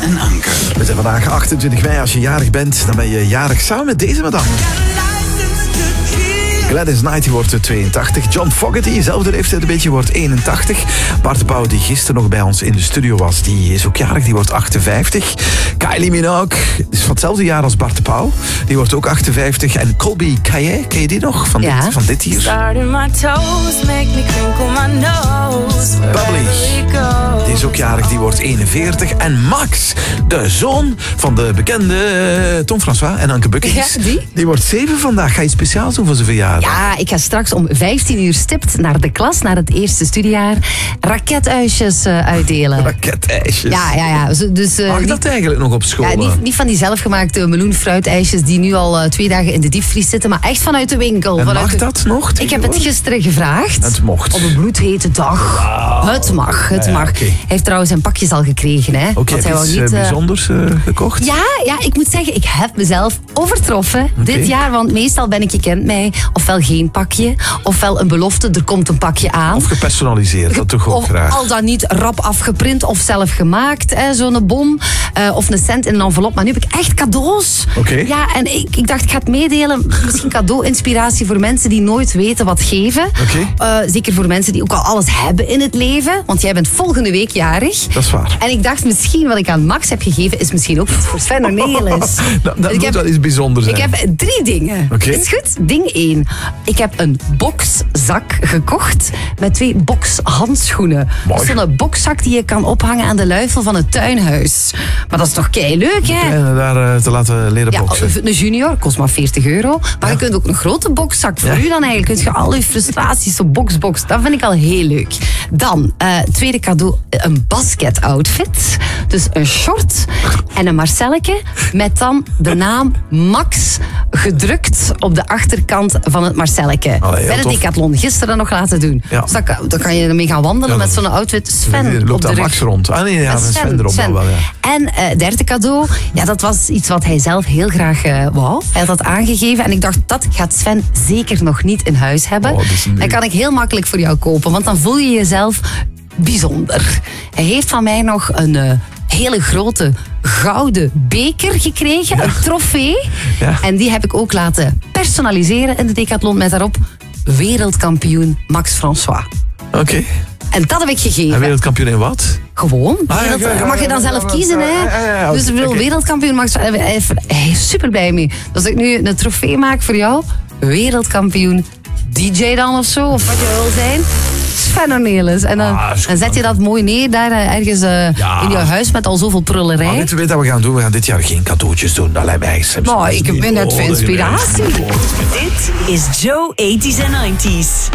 en Anke. We zijn vandaag 28 mei. Als je jarig bent, dan ben je jarig samen met deze madame. Gladys Knight die wordt 82. John Fogerty, dezelfde leeftijd een beetje, wordt 81. Bart de Pauw, die gisteren nog bij ons in de studio was, die is ook jarig, die wordt 58. Kylie Minogue is van hetzelfde jaar als Bart de Pauw. Die wordt ook 58. En Colby Kaye, ken je die nog? Van dit hier. Bubbly, die is ook jarig, die wordt 41. En Max, de zoon van de bekende Tom François en Anke Bukkings. Ja, die wordt 7 vandaag. Ga je speciaal doen voor zijn verjaardag? Ja, ik ga straks om 15 uur stipt naar de klas, naar het eerste studiejaar, raketuisjes uitdelen. Raketuisjes? Ja. Dus, mag dat eigenlijk nog op school? Ja, niet van die zelfgemaakte meloenfruitijsjes die nu al 2 dagen in de diepvries zitten, maar echt vanuit de winkel. En mag dat nog? Ik heb het gisteren gevraagd. Het mocht. Op een bloedhete dag. Wow. Het mag. Ja, mag. Okay. Hij heeft trouwens zijn pakjes al gekregen. Hè? Oké, heb je iets bijzonders gekocht? Ja, ik moet zeggen, ik heb mezelf overtroffen dit jaar. Want meestal ben ik, je kent mij, ofwel geen pakje, ofwel een belofte, er komt een pakje aan. Of gepersonaliseerd, dat toch ook graag. Al dan niet rap afgeprint of zelf gemaakt, zo'n bon. Of een cent in een envelop. Maar nu heb ik echt cadeaus. Okay. Ja, en ik dacht, ik ga het meedelen. Misschien cadeau-inspiratie voor mensen die nooit weten wat geven. Okay. Zeker voor mensen die ook al alles hebben in het leven. Want jij bent volgende week jarig. Dat is waar. En ik dacht, misschien wat ik aan Max heb gegeven, is misschien ook iets voor Sven Ornelis. Dat moet wel iets bijzonders zijn. Ik heb 3 dingen. Okay. Is goed? Ding 1. Ik heb een bokszak gekocht met 2 bokshandschoenen. Zo'n bokszak die je kan ophangen aan de luifel van het tuinhuis. Maar dat is toch keileuk, hè? En daar te laten leren boksen. Ja, een junior kost maar €40. Maar je kunt ook een grote bokszak. Voor u dan eigenlijk. Kun je al je frustraties op box. Dat vind ik al heel leuk. Dan, tweede cadeau, een basket outfit. Dus een short en een marcelletje met dan de naam Max gedrukt op de achterkant van het marcelletje. Bij de Decathlon. Gisteren nog laten doen. Ja. Dus dan kan je ermee gaan wandelen met zo'n outfit. Sven loopt op de daar Max rond. Ah nee, ja, Sven erop dan wel, ja. En derde cadeau, ja, dat was iets wat hij zelf heel graag wou. Hij had dat aangegeven en ik dacht, dat gaat Sven zeker nog niet in huis hebben. Dat kan ik heel makkelijk voor jou kopen, want dan voel je jezelf bijzonder. Hij heeft van mij nog een hele grote gouden beker gekregen, een trofee. Ja. En die heb ik ook laten personaliseren in de Decathlon met daarop wereldkampioen Max François. Oké. En dat heb ik gegeven. En wereldkampioen in wat? Gewoon. Mag je dan zelf kiezen, hè? Dus ik wil wereldkampioen Max. Hij is super blij mee. Dus als ik nu een trofee maak voor jou, wereldkampioen DJ dan of zo, of wat je wil zijn. Sven Ornelis. En dan zet je dat mooi neer daar ergens in je huis met al zoveel prullerij. Weet je wat we gaan doen? We gaan dit jaar geen cadeautjes doen. Dat lijkt mij echt. Ik ben net voor inspiratie. Dit is Joe 80s en 90s.